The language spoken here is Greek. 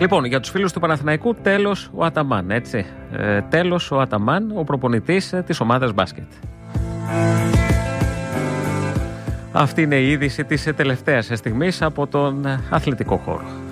Λοιπόν, για τους φίλους του Παναθηναϊκού, τέλος ο Αταμάν, έτσι. Τέλος ο Αταμάν, ο προπονητής της ομάδας μπάσκετ. Αυτή είναι η είδηση της τελευταίας στιγμής από τον αθλητικό χώρο.